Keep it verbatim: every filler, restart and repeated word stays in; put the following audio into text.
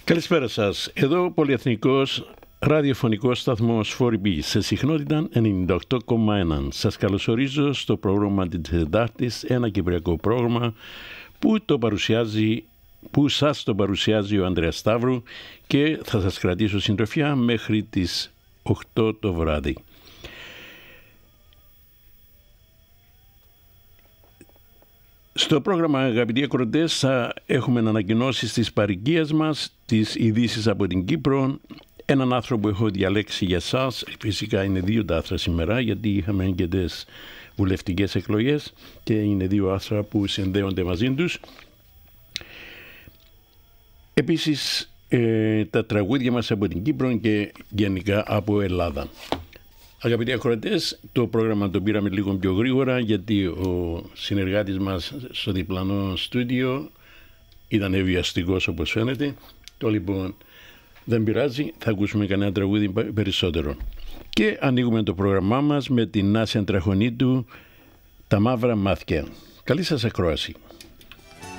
Καλησπέρα σας. Εδώ ο πολυεθνικός ραδιοφωνικός σταθμός φορ μπι σε συχνότητα ενενήντα οκτώ κόμμα ένα. Σας καλωσορίζω στο πρόγραμμα της Τετάρτης, ένα κυπριακό πρόγραμμα που, το παρουσιάζει, που σας το παρουσιάζει ο Ανδρέας Σταύρου και θα σας κρατήσω συντροφιά μέχρι τις οκτώ το βράδυ. Στο πρόγραμμα, αγαπητοί ακροατές, θα έχουμε ανακοινώσεις της παροικίας μας, τις ειδήσεις από την Κύπρο, έναν άρθρο που έχω διαλέξει για σας. Φυσικά είναι δύο τα άρθρα σήμερα, γιατί είχαμε και τις βουλευτικές εκλογές και είναι δύο άρθρα που συνδέονται μαζί τους. Επίσης, ε, τα τραγούδια μας από την Κύπρο και γενικά από Ελλάδα. Αγαπητοί ακροατές, το πρόγραμμα το πήραμε λίγο πιο γρήγορα γιατί ο συνεργάτης μας στο διπλανό στούντιο ήταν βιαστικός όπως φαίνεται. Το λοιπόν δεν πειράζει, θα ακούσουμε κανένα τραγούδι περισσότερο. Και ανοίγουμε το πρόγραμμά μας με την Νάση Αντραχωνίτου, «Τα μαύρα μάτια». Καλή σας ακρόαση.